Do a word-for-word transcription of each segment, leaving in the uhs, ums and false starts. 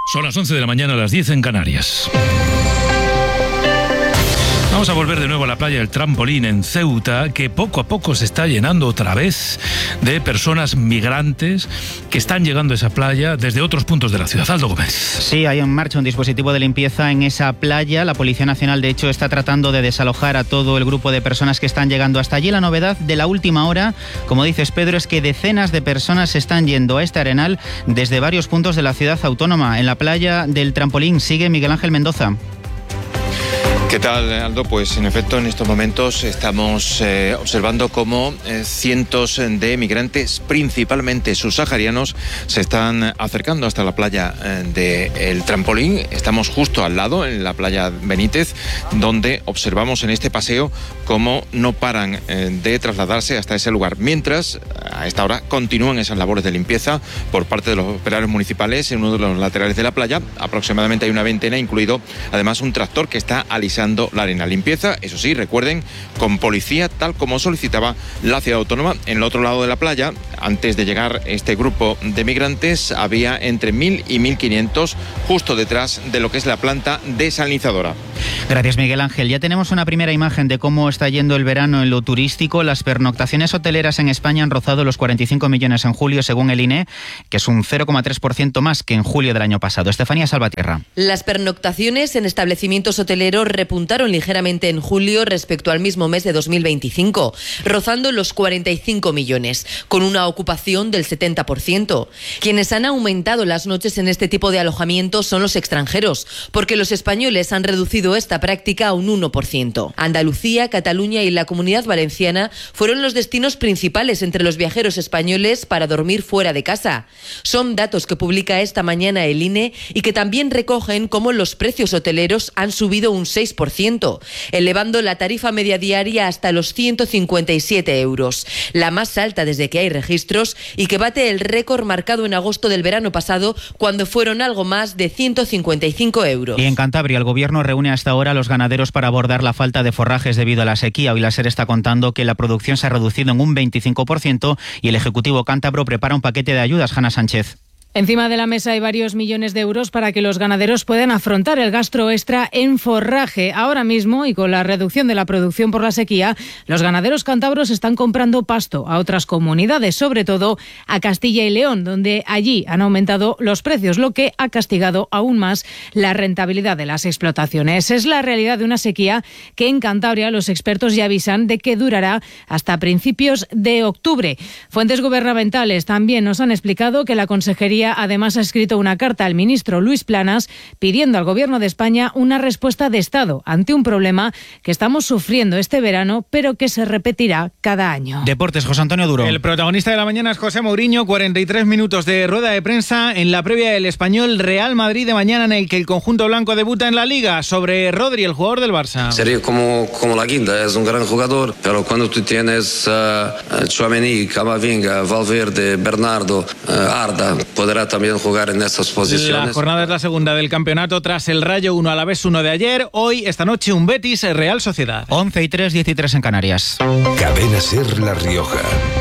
Son las once de la mañana, a las diez en Canarias. Vamos a volver de nuevo a la playa del Trampolín en Ceuta, que poco a poco se está llenando otra vez de personas migrantes que están llegando a esa playa desde otros puntos de la ciudad. Aldo Gómez. Sí, hay en marcha un dispositivo de limpieza en esa playa. La Policía Nacional, de hecho, está tratando de desalojar a todo el grupo de personas que están llegando hasta allí. La novedad de la última hora, como dices, Pedro, es que decenas de personas se están yendo a este arenal desde varios puntos de la ciudad autónoma. En la playa del Trampolín sigue Miguel Ángel Mendoza. ¿Qué tal, Aldo? Pues en efecto en estos momentos estamos eh, observando cómo eh, cientos de migrantes, principalmente subsaharianos, se están acercando hasta la playa eh, del Trampolín. Estamos justo al lado, en la playa Benítez, donde observamos en este paseo cómo no paran eh, de trasladarse hasta ese lugar. Mientras, a esta hora, continúan esas labores de limpieza por parte de los operarios municipales en uno de los laterales de la playa. Aproximadamente hay una veintena, incluido además un tractor que está alisando la arena. Limpieza, eso sí, recuerden, con policía, tal como solicitaba la ciudad autónoma. En el otro lado de la playa, antes de llegar este grupo de migrantes, había entre mil y mil quinientos justo detrás de lo que es la planta desalinizadora. Gracias, Miguel Ángel. Ya tenemos una primera imagen de cómo está yendo el verano en lo turístico. Las pernoctaciones hoteleras en España han rozado los cuarenta y cinco millones en julio, según el I N E, que es un cero coma tres por ciento más que en julio del año pasado. Estefanía Salvatierra. Las pernoctaciones en establecimientos hoteleros repuntaron ligeramente en julio respecto al mismo mes de dos mil veinticinco, rozando los cuarenta y cinco millones, con una ocupación del setenta por ciento. Quienes han aumentado las noches en este tipo de alojamientos son los extranjeros, porque los españoles han reducido esta práctica a un uno por ciento. Andalucía, Cataluña y la Comunidad Valenciana fueron los destinos principales entre los viajeros españoles para dormir fuera de casa. Son datos que publica esta mañana el I N E y que también recogen cómo los precios hoteleros han subido un seis por ciento, elevando la tarifa media diaria hasta los ciento cincuenta y siete euros, la más alta desde que hay registros y que bate el récord marcado en agosto del verano pasado, cuando fueron algo más de ciento cincuenta y cinco euros. Y en Cantabria, el gobierno reúne hasta ahora a los ganaderos para abordar la falta de forrajes debido a la sequía. Hoy la SER está contando que la producción se ha reducido en un veinticinco por ciento y el Ejecutivo cántabro prepara un paquete de ayudas. Hanna Sánchez. Encima de la mesa hay varios millones de euros para que los ganaderos puedan afrontar el gasto extra en forraje. Ahora mismo, y con la reducción de la producción por la sequía, los ganaderos cántabros están comprando pasto a otras comunidades, sobre todo a Castilla y León, donde allí han aumentado los precios, lo que ha castigado aún más la rentabilidad de las explotaciones. Es la realidad de una sequía que en Cantabria los expertos ya avisan de que durará hasta principios de octubre. Fuentes gubernamentales también nos han explicado que la Consejería además ha escrito una carta al ministro Luis Planas pidiendo al Gobierno de España una respuesta de Estado ante un problema que estamos sufriendo este verano, pero que se repetirá cada año. Deportes, José Antonio Duro. El protagonista de la mañana es José Mourinho, cuarenta y tres minutos de rueda de prensa en la previa del Español Real Madrid de mañana, en el que el conjunto blanco debuta en la Liga. Sobre Rodri, el jugador del Barça. Sería como, como la quinta, es un gran jugador, pero cuando tú tienes uh, Tchouaméni, Camavinga, Valverde, Bernardo, uh, Arda, poder también jugar en esas posiciones. La jornada es la segunda del campeonato tras el Rayo uno Alavés uno de ayer. Hoy, esta noche, un Betis Real Sociedad. once y tres, diez y tres en Canarias. Cadena SER La Rioja.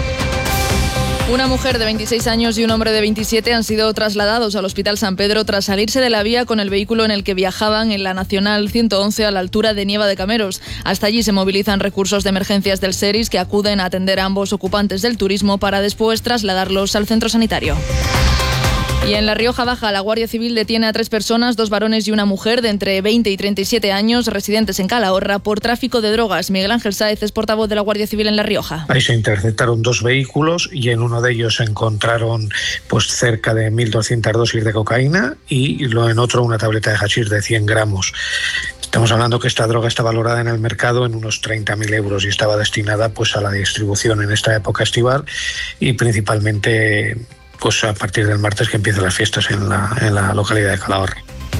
Una mujer de veintiséis años y un hombre de veintisiete han sido trasladados al Hospital San Pedro tras salirse de la vía con el vehículo en el que viajaban en la Nacional ciento once a la altura de Nieva de Cameros. Hasta allí se movilizan recursos de emergencias del SERIS que acuden a atender a ambos ocupantes del turismo para después trasladarlos al centro sanitario. Y en La Rioja Baja, la Guardia Civil detiene a tres personas, dos varones y una mujer de entre veinte y treinta y siete años, residentes en Calahorra, por tráfico de drogas. Miguel Ángel Sáez es portavoz de la Guardia Civil en La Rioja. Ahí se interceptaron dos vehículos y en uno de ellos se encontraron pues cerca de mil doscientas dosis de cocaína y en otro una tableta de hachís de cien gramos. Estamos hablando que esta droga está valorada en el mercado en unos treinta mil euros y estaba destinada pues a la distribución en esta época estival y principalmente pues a partir del martes, que empiezan las fiestas en la, en la localidad de Calahorra.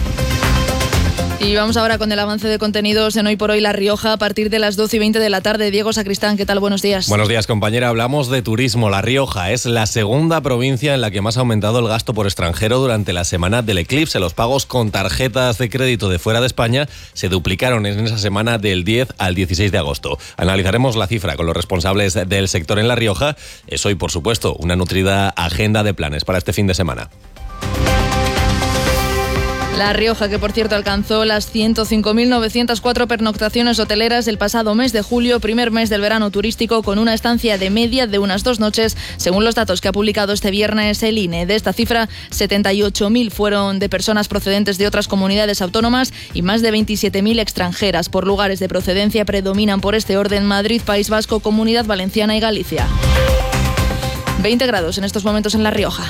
Y vamos ahora con el avance de contenidos en Hoy por Hoy La Rioja a partir de las doce y veinte de la tarde. Diego Sacristán, ¿qué tal? Buenos días. Buenos días, compañera. Hablamos de turismo. La Rioja es la segunda provincia en la que más ha aumentado el gasto por extranjero durante la semana del eclipse. Los pagos con tarjetas de crédito de fuera de España se duplicaron en esa semana del diez al dieciséis de agosto. Analizaremos la cifra con los responsables del sector en La Rioja. Es hoy, por supuesto, una nutrida agenda de planes para este fin de semana. La Rioja, que por cierto alcanzó las ciento cinco mil novecientas cuatro pernoctaciones hoteleras el pasado mes de julio, primer mes del verano turístico, con una estancia de media de unas dos noches, según los datos que ha publicado este viernes el I N E. De esta cifra, setenta y ocho mil fueron de personas procedentes de otras comunidades autónomas y más de veintisiete mil extranjeras. Por lugares de procedencia predominan por este orden Madrid, País Vasco, Comunidad Valenciana y Galicia. veinte grados en estos momentos en La Rioja.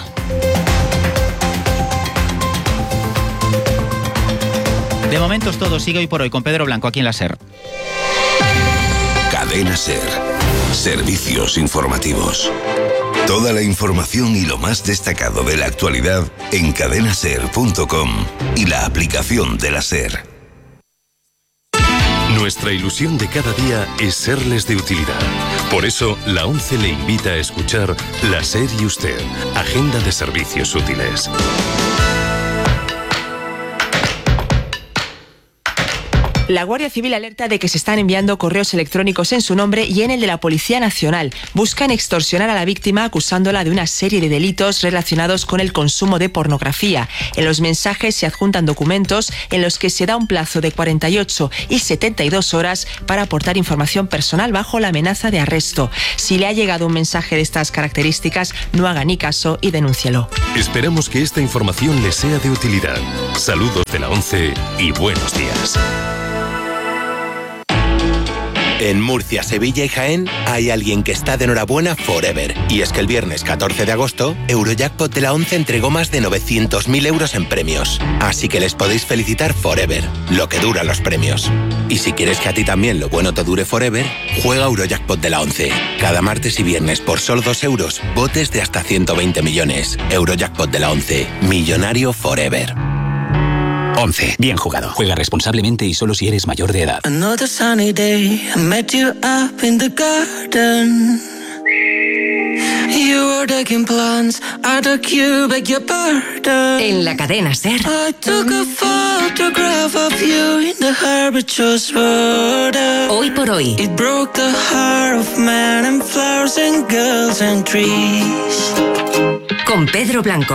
De momento es todo. Sigue Hoy por Hoy con Pedro Blanco aquí en la SER. Cadena SER. Servicios informativos. Toda la información y lo más destacado de la actualidad en cadena ser punto com y la aplicación de la SER. Nuestra ilusión de cada día es serles de utilidad. Por eso, la ONCE le invita a escuchar La SER y Usted, Agenda de Servicios Útiles. La Guardia Civil alerta de que se están enviando correos electrónicos en su nombre y en el de la Policía Nacional. Buscan extorsionar a la víctima acusándola de una serie de delitos relacionados con el consumo de pornografía. En los mensajes se adjuntan documentos en los que se da un plazo de cuarenta y ocho y setenta y dos horas para aportar información personal bajo la amenaza de arresto. Si le ha llegado un mensaje de estas características, no haga ni caso y denúncielo. Esperamos que esta información le sea de utilidad. Saludos de la ONCE y buenos días. En Murcia, Sevilla y Jaén hay alguien que está de enhorabuena forever. Y es que el viernes catorce de agosto, Eurojackpot de la ONCE entregó más de novecientos mil euros en premios. Así que les podéis felicitar forever, lo que duran los premios. Y si quieres que a ti también lo bueno te dure forever, juega Eurojackpot de la ONCE. Cada martes y viernes por solo dos euros, botes de hasta ciento veinte millones. Eurojackpot de la ONCE, millonario forever. once. Bien jugado. Juega responsablemente y solo si eres mayor de edad. Another sunny day, I met you up in the garden. You were taking plans at a cube, beg your pardon. En la cadena SER. I took a photograph of you in the Herbaceous Road. Hoy por hoy. It broke the heart of man and flowers and girls and trees. Con Pedro Blanco.